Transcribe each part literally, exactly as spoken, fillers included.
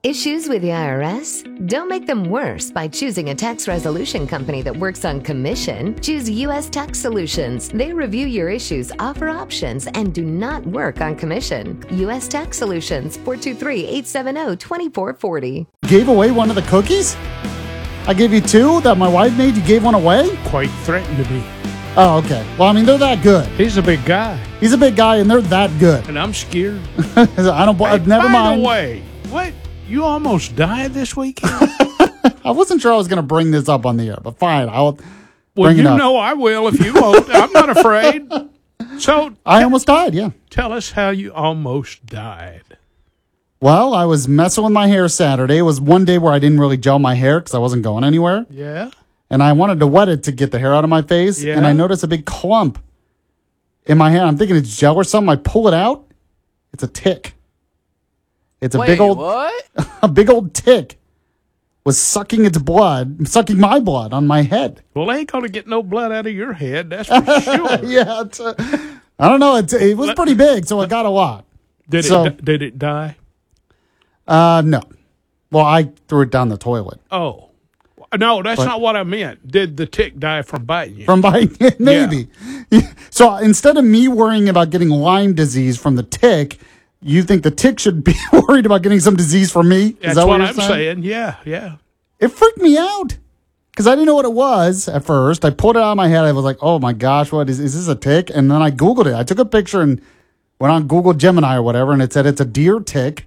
Issues with the I R S? Don't make them worse by choosing a tax resolution company that works on commission. Choose U S Tax Solutions. They review your issues, offer options, and do not work on commission. U S Tax Solutions, four two three, eight seven zero, two four four zero. Gave away one of the cookies? I gave you two that my wife made. You gave one away? Quite threatened to me. Oh, okay. Well, I mean, they're that good. He's a big guy. He's a big guy, and they're that good. And I'm scared. I don't. Hey, never by mind. the way, what? You almost died this weekend? I wasn't sure I was going to bring this up on the air, but fine. I'll well, bring you it up. know I will if you won't. I'm not afraid. So I almost died, yeah. Tell us how you almost died. Well, I was messing with my hair Saturday. It was one day where I didn't really gel my hair because I wasn't going anywhere. Yeah. And I wanted to wet it to get the hair out of my face. Yeah. And I noticed a big clump in my hair. I'm thinking it's gel or something. I pull it out. It's a tick. It's a Wait, big old what? a big old tick was sucking its blood, sucking my blood on my head. Well, they ain't going to get no blood out of your head, that's for sure. Yeah. It's a, I don't know. It's, it was pretty big, so it got a lot. Did, So- it, did it die? Uh, no. Well, I threw it down the toilet Oh. No, that's But- not what I meant. Did the tick die from biting you? from biting it. Maybe. So instead of me worrying about getting Lyme disease from the tick, you think the tick should be worried about getting some disease from me? Is That's that what, you're I'm saying? Yeah, yeah. It freaked me out because I didn't know what it was at first. I pulled it out of my head. I was like, oh my gosh, what is, is this a tick? And then I Googled it. I took a picture and went on Google Gemini or whatever, and it said it's a deer tick.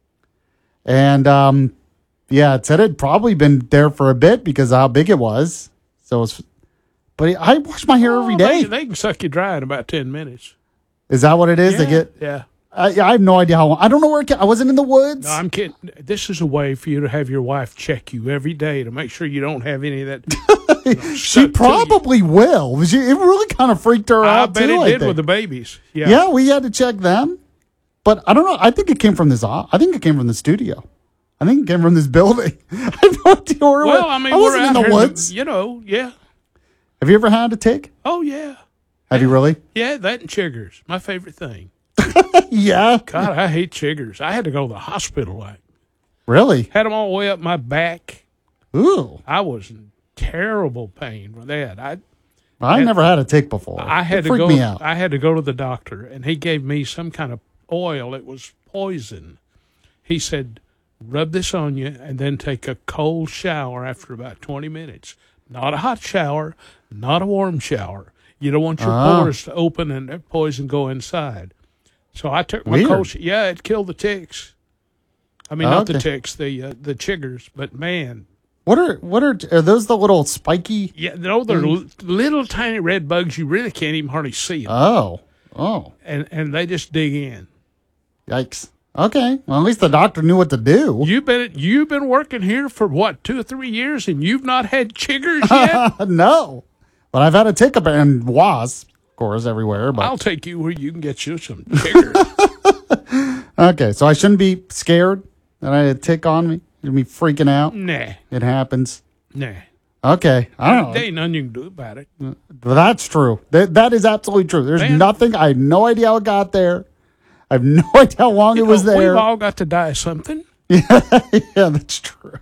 And um, yeah, it said it'd probably been there for a bit because of how big it was. So it's, but I wash my hair every Oh, day. They, they can suck you dry in about ten minutes. Is that what it is? Yeah, They get. yeah. I, I have no idea how long. I don't know where it came. I wasn't in the woods. No, I'm kidding. This is a way for you to have your wife check you every day to make sure you don't have any of that. you know, she stuck to you. probably will. She, it really kind of freaked her I out bet too. it I did think. with the babies. Yeah. Yeah, we had to check them. But I don't know. I think it came from this. o- I think it came from the studio. I think it came from this building. I have no idea where it Well, was. I mean, I we're wasn't out in the here woods. You know, yeah. Have you ever had a tick? Oh, yeah. Have you really? Yeah, that and chiggers. My favorite thing. Yeah. God, I hate chiggers. I had to go to the hospital. Like, Really? had them all the way up my back. Ooh. I was in terrible pain with that. I I And- never had a tick before. I had it to freaked go. me out. I had to go to the doctor, and he gave me some kind of oil. It was poison. He said, "Rub this on you, and then take a cold shower after about twenty minutes. Not a hot shower, not a warm shower. You don't want your Ah. pores to open and that poison go inside." So I took my Weird. cold. sh- Yeah, it killed the ticks. I mean, not the Okay. ticks, the uh, the chiggers. But man, What are what are are those the little spiky? yeah, no, they're l- little tiny red bugs. You really can't even hardly see them, Oh. Oh. and and they just dig in. Yikes. Okay. Well, at least the doctor knew what to do. You've been you've been working here for what, two or three years, and you've not had chiggers yet? No. But I've had a tick up and wasps, of course, everywhere. But I'll take you where you can get you some chiggers. okay, so I shouldn't be scared that I had a tick on me. You'd be freaking out. Nah, It happens. nah. Okay, I don't know. There ain't nothing you can do about it. But that's true. That that is absolutely true. There's Man. nothing. I have no idea how it got there. I have no idea how long You it was know, there. We've all got to die of something. Yeah, that's true.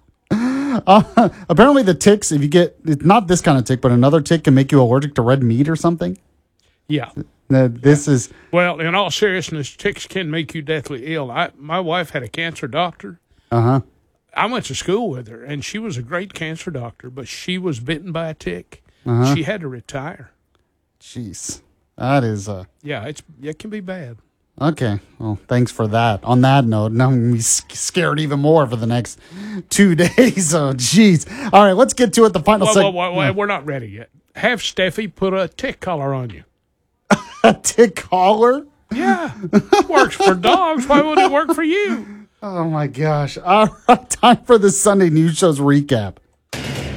Uh, apparently, the ticks, if you get, it's not this kind of tick, but another tick can make you allergic to red meat or something. Yeah. Now, this is, Well, in all seriousness, ticks can make you deathly ill. I my wife had a cancer doctor. uh huh. I went to school with her, and she was a great cancer doctor, but she was bitten by a tick. Uh-huh. She had to retire. Jeez. That is, uh, Yeah, it's it can be bad. okay. Well, thanks for that. On that note, now I'm going to be s- scared even more for the next two days. Oh, jeez. All right, let's get to it. The final Well, segment. well, well, well, we're not ready yet. Have Steffi put a tick collar on you. Tick collar? Yeah, works for dogs. Why would it work for you? Oh, my gosh. All right, time for the Sunday News Show's recap.